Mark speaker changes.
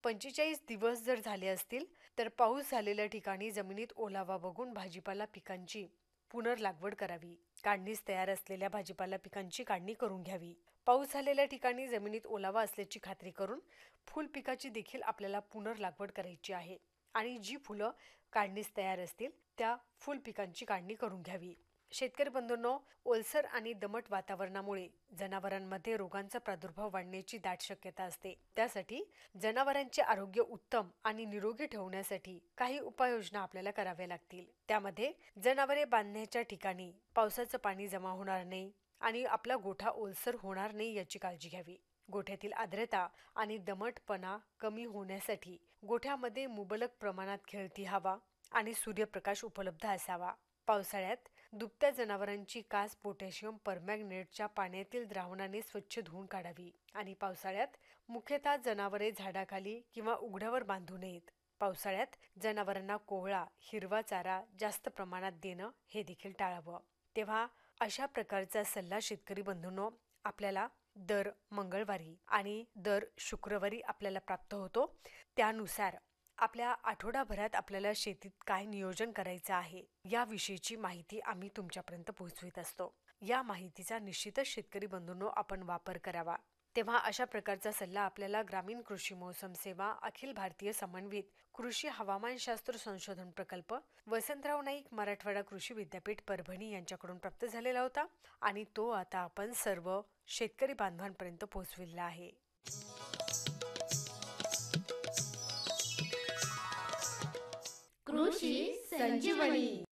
Speaker 1: 45 दिवस जर झाले असतील तर पाऊस झालेल्या ठिकाणी जमिनीत ओलावा बघून भाजीपाला पिकांची पुनर्लागवड करावी. काढणीस तयार असलेल्या भाजीपाला पिकांची काढणी करून घ्यावी. पाऊस झालेल्या ठिकाणी जमिनीत ओलावा असल्याची खात्री करून फुल पिकाची देखील आपल्याला पुनर्लागवड करायची आहे आणि जी फुलं काढणीस तयार असतील त्या फुल पिकांची काढणी करून घ्यावी. शेतकरी बंधूंनो, ओलसर आणि दमट वातावरणामुळे जनावरांमध्ये रोगांचा प्रादुर्भाव वाढण्याची दाट शक्यता असते. त्यासाठी जनावरांचे आरोग्य उत्तम आणि निरोगी ठेवण्यासाठी काही उपाययोजना आपल्याला कराव्या लागतील. त्यामध्ये जनावरे बांधण्याच्या ठिकाणी पावसाचं पाणी जमा होणार नाही आणि आपला गोठा ओलसर होणार नाही याची काळजी घ्यावी. गोठ्यातील आर्द्रता आणि दमटपणा कमी होण्यासाठी गोठ्यामध्ये मुबलक प्रमाणात खेळती हवा आणि सूर्यप्रकाश उपलब्ध असावा. पावसाळ्यात दुभत्या जनावरांची कास पोटॅशियम परमॅंगनेटच्या पाण्यातील द्रावणाने स्वच्छ धुवून काढावी आणि पावसाळ्यात मुख्यतः जनावरे झाडाखाली किंवा उघड्यावर बांधू नयेत. पावसाळ्यात जनावरांना कोवळा हिरवा चारा जास्त प्रमाणात देणं हे देखील टाळावं. तेव्हा अशा प्रकारचा सल्ला शेतकरी बंधूंनो आपल्याला दर मंगळवारी आणि दर शुक्रवारी आपल्याला प्राप्त होतो. त्यानुसार आपल्या आठवडाभरात आपल्याला शेतीत काय नियोजन करायचं आहे याविषयीची माहिती आम्ही तुमच्यापर्यंत पोहोचवित असतो. या माहितीचा निश्चितच शेतकरी बंधूंनो आपण वापर करावा. तेव्हा अशा प्रकारचा सल्ला आपल्याला ग्रामीण कृषी मौसम सेवा, अखिल भारतीय समन्वित कृषी हवामानशास्त्र संशोधन प्रकल्प, वसंतराव नाईक मराठवाडा कृषी विद्यापीठ परभणी यांच्याकडून प्राप्त झालेला होता आणि तो आता आपण सर्व शेतकरी बांधवांपर्यंत पोहोचविला आहे.
Speaker 2: कृषी संजीवनी.